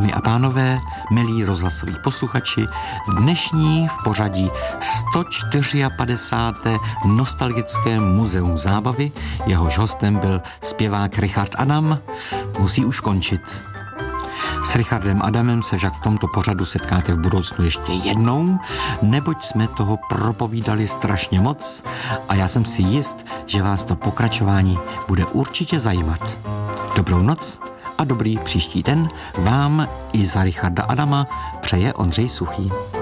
Dámy a pánové, milí rozhlasoví posluchači, dnešní v pořadí 154. nostalgické muzeum zábavy, jehož hostem byl zpěvák Richard Adam, musí už končit. S Richardem Adamem se však v tomto pořadu setkáte v budoucnu ještě jednou, neboť jsme toho propovídali strašně moc a já jsem si jist, že vás to pokračování bude určitě zajímat. Dobrou noc a dobrý příští den vám i za Richarda Adama přeje Ondřej Suchý.